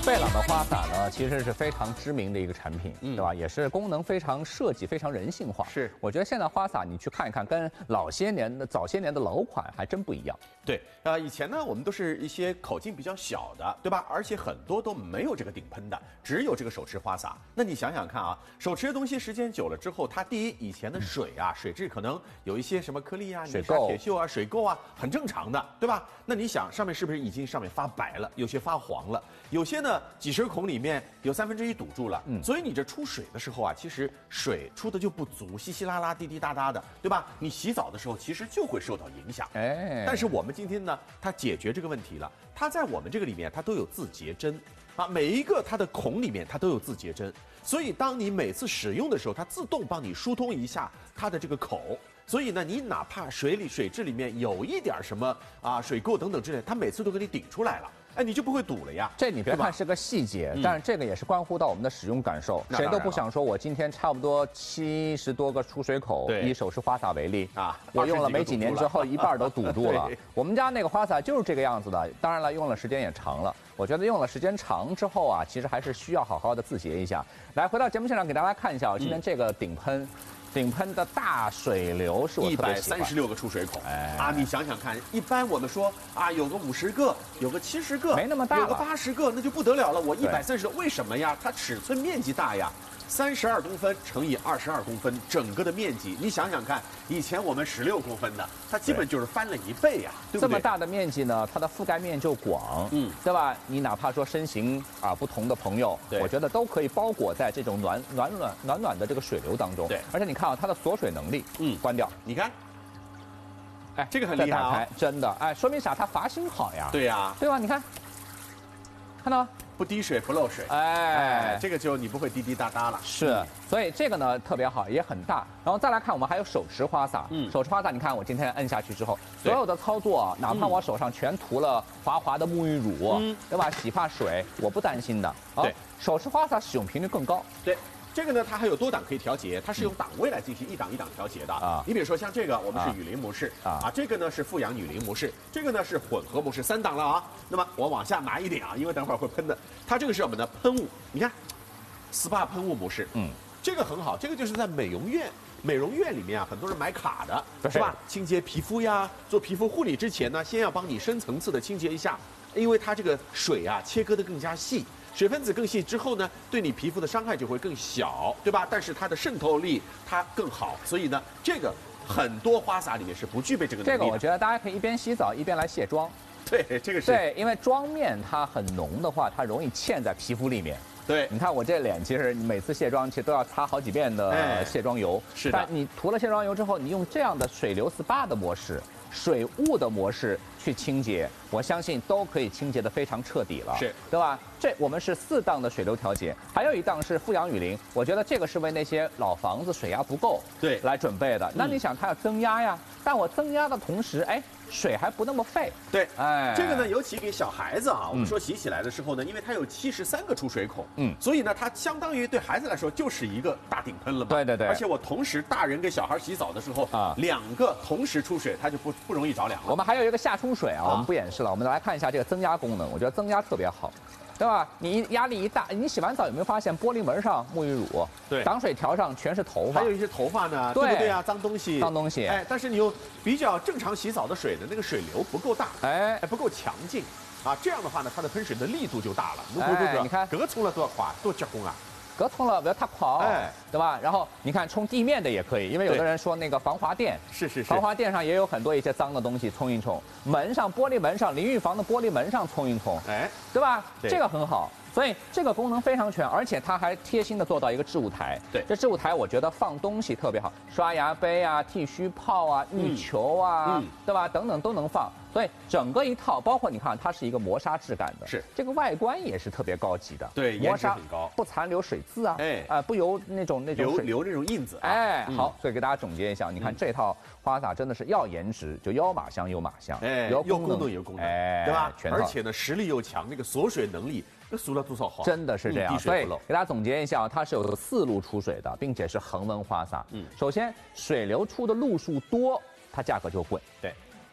贝朗的花洒呢，其实是非常知名的一个产品，对吧？也是功能非常设计非常人性化。 是， 我觉得现在花洒你去看一看，跟早些年的老款还真不一样。 对，以前呢，我们都是一些口径比较小的，对吧？而且很多都没有这个顶喷的，只有这个手持花洒。那你想想看啊，手持的东西时间久了之后，它第一，以前的水啊，水质可能有一些什么颗粒啊、 水泥沙、铁锈啊、水垢啊，很正常的，对吧？那你想，上面是不是已经上面发白了，有些发黄了，有些呢几十孔里面有1/3堵住了，所以你这出水的时候啊，其实水出的就不足，稀稀拉拉、滴滴答答的，对吧？你洗澡的时候其实就会受到影响。但是我们今天呢，它解决这个问题了，它在我们这个里面它都有自洁针。每一个它的孔里面它都有自洁针，所以当你每次使用的时候，它自动帮你疏通一下它的这个口。所以呢，你哪怕水质里面有一点什么水垢等等之类，它每次都给你顶出来了，你就不会堵了呀。 这你别看是个细节，但是这个也是关乎到我们的使用感受。谁都不想说，我今天差不多70多个出水口，以手持花洒为例我用了没几年之后，一半都堵住了。我们家那个花洒就是这个样子的，当然了，用了时间也长了。我觉得用了时间长之后啊，其实还是需要好好的自洁一下。来，回到节目现场给大家看一下今天这个顶喷的大水流是我特别喜欢 136个出水口，你想想看，一般我们说有个50个，有个70个， 没那么大， 有个80个，那就不得了了。我130，为什么呀？它尺寸面积大呀。32公分乘以22公分，整个的面积，你想想看，以前我们16公分的，它基本就是翻了1倍呀，对不对？ 这么大的面积呢，它的覆盖面就广，对吧？你哪怕说身形不同的朋友，我觉得都可以包裹在这种暖暖的这个水流当中。 对， 而且你看它的锁水能力，关掉， 你看，这个很厉害打开，真的，说明啥？它阀芯好呀。 对呀， 对吧？你看，看到吗？ 不滴水不漏水，这个就你不会滴滴答答了。 是，所以这个呢特别好，也很大。然后再来看，我们还有手持花洒。手持花洒，你看我今天摁下去之后，所有的操作哪怕我手上全涂了滑滑的沐浴乳，对吧？洗发水，我不担心的。 对， 手持花洒使用频率更高。 对。这个呢，它还有多档可以调节，它是用档位来进行一档一档调节的你比如说像这个，我们是雨淋模式这个呢是富氧女淋模式，这个呢是混合模式，3档了那么我往下拿一点因为等会儿会喷的。它这个是我们的喷雾，你看 ，SPA 喷雾模式，这个很好，这个就是在美容院里面很多人买卡的，是吧？清洁皮肤呀，做皮肤护理之前呢，先要帮你深层次的清洁一下，因为它这个水切割得更加细。水分子更细之后呢，对你皮肤的伤害就会更小，对吧？但是它的渗透力它更好，所以呢，这个很多花洒里面是不具备这个能力的。 这个我觉得大家可以一边洗澡一边来卸妆。 对，这个是对，因为妆面它很浓的话，它容易嵌在皮肤里面。 对， 你看我这脸，其实你每次卸妆其实都要擦好几遍的卸妆油。 是的。 但你涂了卸妆油之后，你用这样的水流 SPA 的模式、水雾的模式去清洁，我相信都可以清洁得非常彻底了，对吧？这我们是4档的水流调节，还有1档是富氧雨淋。我觉得这个是为那些老房子水压不够来准备的。那你想它要增压呀，但我增压的同时，水还不那么费。 对，这个呢，尤其给小孩子我们说洗起来的时候呢，因为它有73个出水口，所以呢，它相当于对孩子来说就是一个大顶喷了嘛。 对。 而且我同时大人跟小孩洗澡的时候，2个同时出水，它就不容易着凉了。 我们还有一个下冲水我们不演示了，我们来看一下这个增压功能，我觉得增压特别好。对吧？你压力一大，你洗完澡有没有发现玻璃门上沐浴乳，挡水条上全是头发， 还有一些头发呢，对不对啊？脏东西，但是你用比较正常洗澡的水的那个水流不够大，不够强劲这样的话呢，它的喷水的力度就大了。 你看， 隔冲了多快，多结棍啊！ 隔通了不要太快，对吧？然后你看冲地面的也可以，因为有的人说那个防滑垫是， 防滑垫上也有很多一些脏的东西，冲一冲。门上玻璃门上淋浴房的玻璃门上冲一冲，对吧？这个很好。所以这个功能非常全，而且它还贴心的做到一个置物台。 对， 这置物台我觉得放东西特别好，刷牙杯剃须泡浴球对吧？等等都能放。所以整个一套，包括你看，它是一个磨砂质感的，这个外观也是特别高级的。 对， 磨砂很高， 不残留水渍不油那种留那种印子。 好，所以给大家总结一下，你看这套花洒真的是要颜值就要马香有马香， 有功能有功能，对吧？ 全套， 而且呢实力又强，那个锁水能力。那锁了多少好？ 真的是这样，所以给大家总结一下，它是有4路出水的，并且是恒温花洒。首先水流出的路数多，它价格就贵。 对，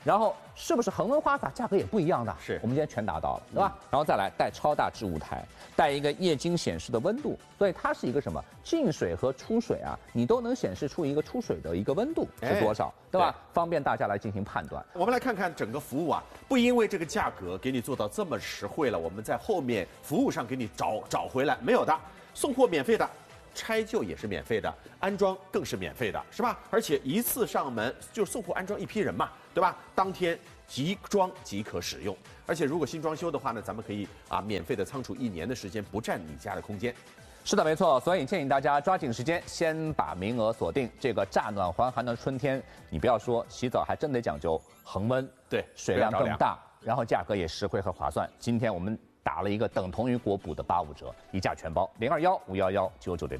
然后是不是恒温花洒价格也不一样的？ 是我们今天全达到了，对吧？然后再来带超大置物台，带一个液晶显示的温度，所以它是一个什么？进水和出水啊，你都能显示出一个出水的一个温度是多少，对吧？方便大家来进行判断。 我们来看看整个服务啊，不因为这个价格给你做到这么实惠了，我们在后面服务上给你找回来，没有的，送货免费的。拆旧也是免费的，安装更是免费的，是吧？而且一次上门就送货安装一批人嘛，对吧？当天即装即可使用，而且如果新装修的话呢，咱们可以免费的仓储1年的时间，不占你家的空间。 是的，没错，所以建议大家抓紧时间，先把名额锁定。这个乍暖还寒的春天，你不要说洗澡，还真得讲究恒温， 对， 水量更大，然后价格也实惠和划算。今天我们打了一个等同于国补的85折，一价全包，021-511-9960。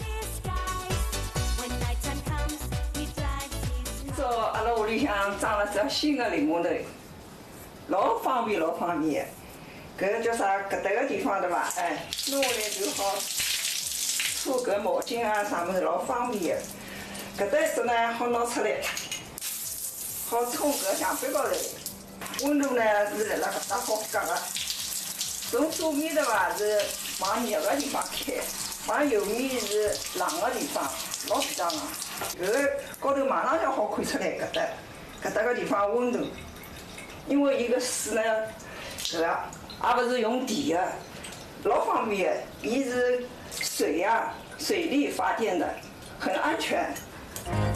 说阿拉屋里向装了只新的淋浴头，老方便，老方便。搿个叫啥？搿搭个地方对伐？哎，弄下来就好搓搿毛巾啊啥物事，老方便的。搿搭一只呢，好拿出来，好冲搿墙壁高头。温度呢是辣搿搭好夹个。从左面对伐是往热个地方开，往右面是冷个地方，老适当个。搿个高头马上就好看出来搿搭个地方温度，因为伊个水呢，搿个也勿是用电个，老方便个，伊是水力发电的，很安全。